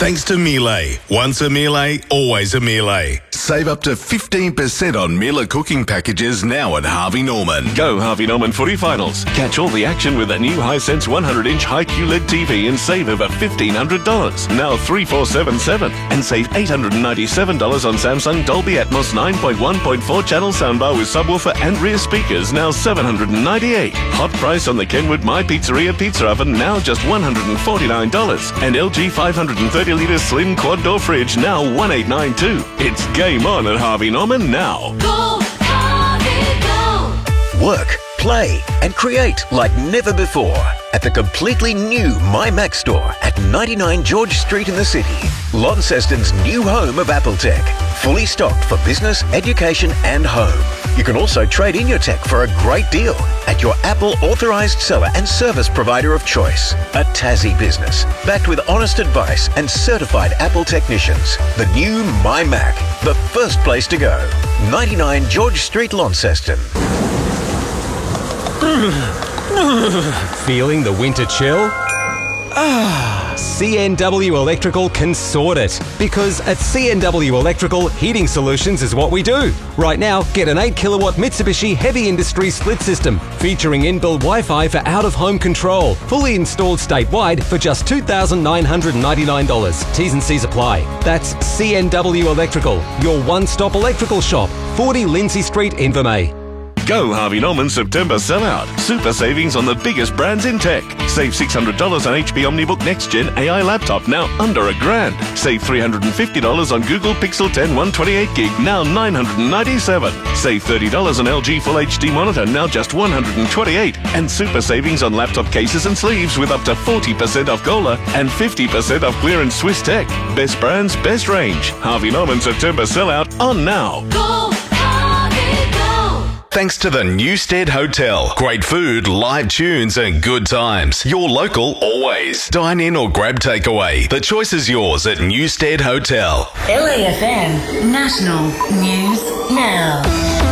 Thanks to Miele. Once a Miele, always a Miele. Save up to 15% on Miele cooking packages now at Harvey Norman. Go Harvey Norman Footy Finals. Catch all the action with a new Hisense 100-inch high QLED TV and save over $1,500. Now $3,477. And save $897 on Samsung Dolby Atmos 9.1.4 channel soundbar with subwoofer and rear speakers, now $798. Hot price on the Kenwood My Pizzeria pizza oven, now just $149. And LG 530-litre slim quad-door fridge, now $1,892. It's game on at Harvey Norman now. Go, Harvey, go! Work, play and create like never before at the completely new MyMac store at 99 George Street in the city. Launceston's new home of Apple tech. Fully stocked for business, education and home. You can also trade in your tech for a great deal at your Apple authorised seller and service provider of choice. A Tassie business, backed with honest advice and certified Apple technicians. The new MyMac, the first place to go. 99 George Street, Launceston. Feeling the winter chill? CNW Electrical can sort it. Because at CNW Electrical, heating solutions is what we do. Right now, get an 8 kilowatt Mitsubishi Heavy Industry split system featuring inbuilt Wi-Fi for out-of-home control. Fully installed statewide for just $2,999. T's and C's apply. That's CNW Electrical, your one-stop electrical shop. 40 Lindsay Street, Invermay. Go Harvey Norman September sellout. Super savings on the biggest brands in tech. Save $600 on HP OmniBook Next Gen AI laptop, now under $1,000. Save $350 on Google Pixel 10 128GB, now $997. Save $30 on LG Full HD monitor, now just $128. And super savings on laptop cases and sleeves with up to 40% off Gola and 50% off clearance Swiss Tech. Best brands, best range. Harvey Norman September sellout on now. Go, Harvey, go! Thanks to the Newstead Hotel. Great food, live tunes and good times. Your local always. Dine in or grab takeaway. The choice is yours at Newstead Hotel. LAFM National News Now.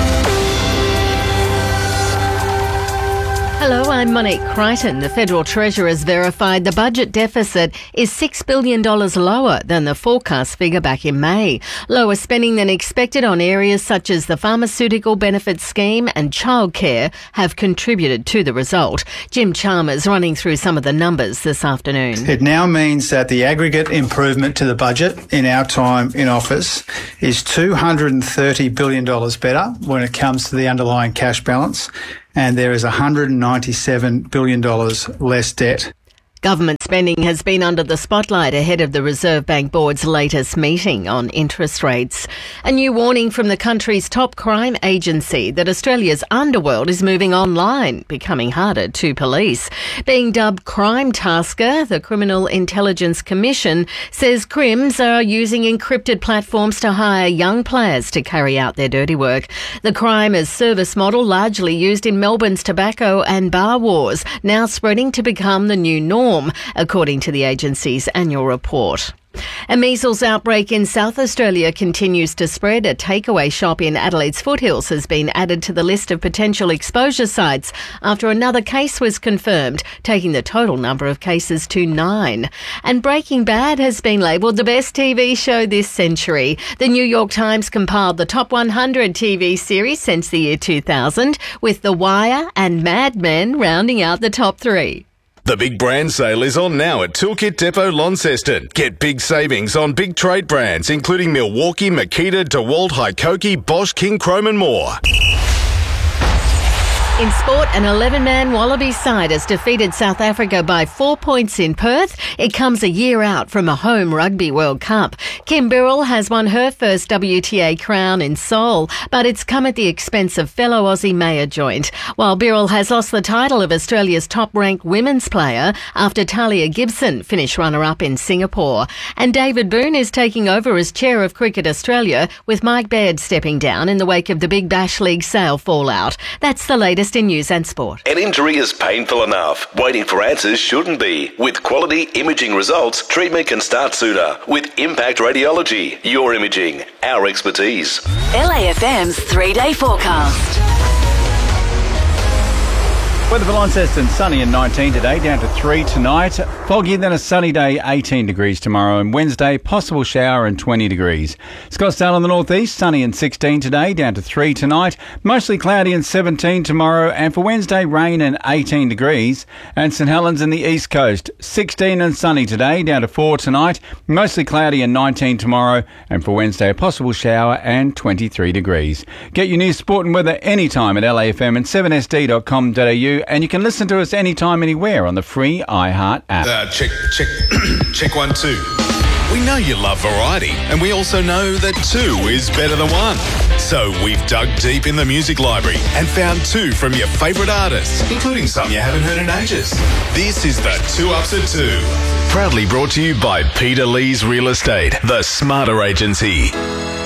Hello, I'm Monique Crichton. The Federal Treasurer has verified the budget deficit is $6 billion lower than the forecast figure back in May. Lower spending than expected on areas such as the Pharmaceutical Benefits Scheme and childcare have contributed to the result. Jim Chalmers running through some of the numbers this afternoon. It now means that the aggregate improvement to the budget in our time in office is $230 billion better when it comes to the underlying cash balance, and there is $197 billion less debt. Government spending has been under the spotlight ahead of the Reserve Bank Board's latest meeting on interest rates. A new warning from the country's top crime agency that Australia's underworld is moving online, becoming harder to police. Being dubbed Crime Tasker, the Criminal Intelligence Commission says crims are using encrypted platforms to hire young players to carry out their dirty work. The crime as service model largely used in Melbourne's tobacco and bar wars, now spreading to become the new norm, according to the agency's annual report. A measles outbreak in South Australia continues to spread. A takeaway shop in Adelaide's foothills has been added to the list of potential exposure sites after another case was confirmed, taking the total number of cases to 9. And Breaking Bad has been labelled the best TV show this century. The New York Times compiled the top 100 TV series since the year 2000, with The Wire and Mad Men rounding out the top 3. The big brand sale is on now at Toolkit Depot Launceston. Get big savings on big trade brands including Milwaukee, Makita, DeWalt, Hikoki, Bosch, King Chrome and more. In sport, an 11-man Wallabies side has defeated South Africa by 4 points in Perth. It comes a year out from a home Rugby World Cup. Kim Birrell has won her first WTA crown in Seoul, but it's come at the expense of fellow Aussie Maya Joint, while Birrell has lost the title of Australia's top-ranked women's player after Talia Gibson finished runner-up in Singapore. And David Boone is taking over as chair of Cricket Australia, with Mike Baird stepping down in the wake of the Big Bash League sale fallout. That's the latest in news and sport. An injury is painful enough. Waiting for answers shouldn't be. With quality imaging results, treatment can start sooner. With Impact Radiology, your imaging, our expertise. LAFM's 3-day forecast. Weather for Launceston, sunny and 19 today, down to 3 tonight. Foggy, then a sunny day, 18 degrees tomorrow. And Wednesday, possible shower and 20 degrees. Scottsdale in the northeast, sunny and 16 today, down to 3 tonight. Mostly cloudy and 17 tomorrow. And for Wednesday, rain and 18 degrees. And St Helens in the east coast, 16 and sunny today, down to 4 tonight. Mostly cloudy and 19 tomorrow. And for Wednesday, a possible shower and 23 degrees. Get your news, sport and weather anytime at LAFM and 7sd.com.au. And you can listen to us anytime, anywhere on the free iHeart app. Check 1 2. We know you love variety, and we also know that 2 is better than 1. So we've dug deep in the music library and found 2 from your favourite artists, including some you haven't heard in ages. This is the 2 Ups at 2. Proudly brought to you by Peter Lee's Real Estate, the smarter agency.